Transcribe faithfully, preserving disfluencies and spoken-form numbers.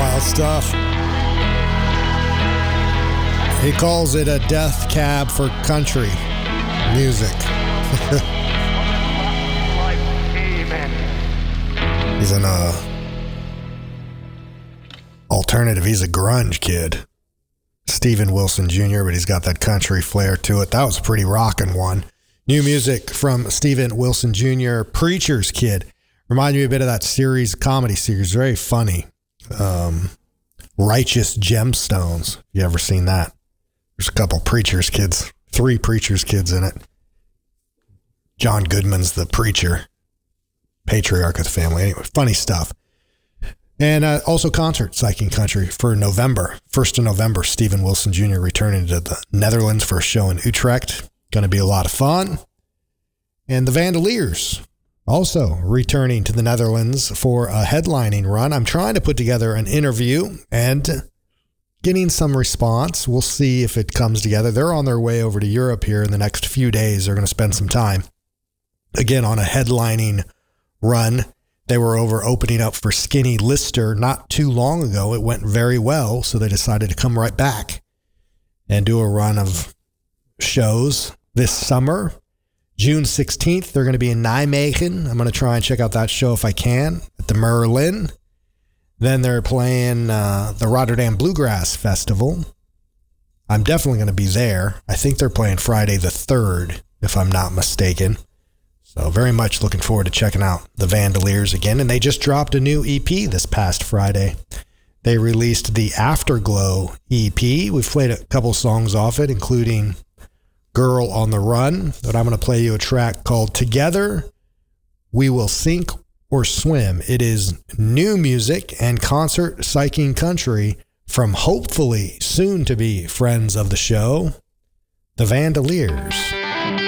Wild stuff. He calls it a death cab for country music. He's an uh, alternative. He's a grunge kid. Steven Wilson Junior, but he's got that country flair to it. That was a pretty rockin' one. New music from Steven Wilson Junior, Preacher's Kid. Reminded me a bit of that series, comedy series. Very funny. Um, Righteous Gemstones. You ever seen that? There's a couple Preacher's Kids. Three Preacher's Kids in it. John Goodman's the preacher. Patriarch of the family. Anyway, funny stuff. And uh, also concert, Psyching Country, for November. first of November, Steven Wilson Junior returning to the Netherlands for a show in Utrecht. Going to be a lot of fun. And the Vandaliers also returning to the Netherlands for a headlining run. I'm trying to put together an interview and getting some response. We'll see if it comes together. They're on their way over to Europe here in the next few days. They're going to spend some time, again, on a headlining run. They were over opening up for Skinny Lister not too long ago. It went very well, so they decided to come right back and do a run of shows this summer. June sixteenth, they're going to be in Nijmegen. I'm going to try and check out that show if I can at the Merlin. Then they're playing uh, the Rotterdam Bluegrass Festival. I'm definitely going to be there. I think they're playing Friday the third, if I'm not mistaken. So very much looking forward to checking out the Vandaliers again. And they just dropped a new E P this past Friday. They released the Afterglow E P. We've played a couple songs off it, including Girl on the Run. But I'm going to play you a track called Together We Will Sink or Swim. It is new music and concert psyching country from hopefully soon to be friends of the show, the Vandaliers.